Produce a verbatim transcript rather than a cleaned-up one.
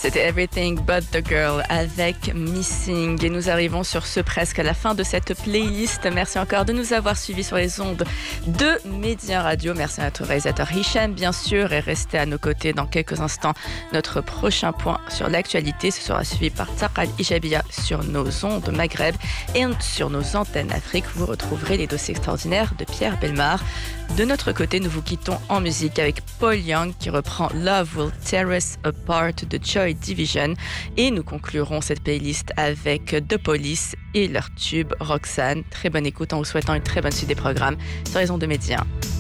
C'était Everything But The Girl avec Missing. Et nous arrivons sur ce presque à la fin de cette playlist. Merci encore de nous avoir suivis sur les ondes de Média Radio. Merci à notre réalisateur Hicham, bien sûr. Et restez à nos côtés dans quelques instants. Notre prochain point sur l'actualité, ce sera suivi par Taqal Ijabia sur nos ondes Maghreb. Et sur nos antennes Afrique, vous retrouverez les dossiers extraordinaires de Pierre Bellemare. De notre côté, nous vous quittons en musique avec Paul Young qui reprend Love Will Tear Us Apart de Joy Division. Et nous conclurons cette playlist avec The Police et leur tube Roxanne. Très bonne écoute en vous souhaitant une très bonne suite des programmes sur les ondes de Média.